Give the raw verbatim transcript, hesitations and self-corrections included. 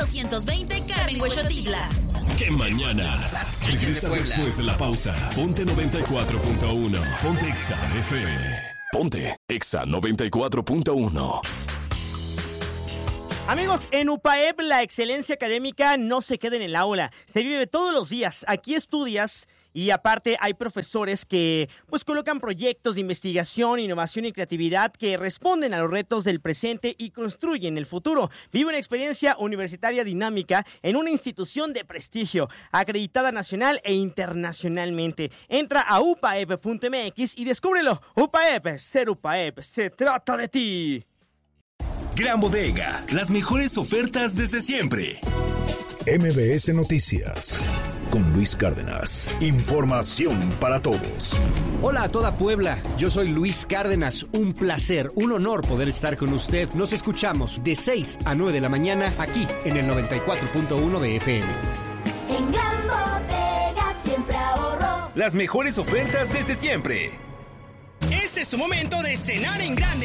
doscientos veinte Carmen Huexotitla. ¡Qué mañanas! Regresa de después de la pausa. Ponte noventa y cuatro punto uno. Ponte Exa F M. Ponte Exa noventa y cuatro punto uno. Amigos, en U P A E P la excelencia académica no se queda en el aula, se vive todos los días. Aquí estudias y aparte hay profesores que pues colocan proyectos de investigación, innovación y creatividad que responden a los retos del presente y construyen el futuro. Vive una experiencia universitaria dinámica en una institución de prestigio, acreditada nacional e internacionalmente. Entra a u p a e p punto m x y descúbrelo. U P A E P, ser U P A E P, se trata de ti. Gran Bodega, las mejores ofertas desde siempre. M B S Noticias, con Luis Cárdenas. Información para todos. Hola a toda Puebla, yo soy Luis Cárdenas. Un placer, un honor poder estar con usted. Nos escuchamos de seis a nueve de la mañana aquí en el noventa y cuatro punto uno de F M. En Gran Bodega siempre ahorro. Las mejores ofertas desde siempre. Este es tu momento de estrenar en grande.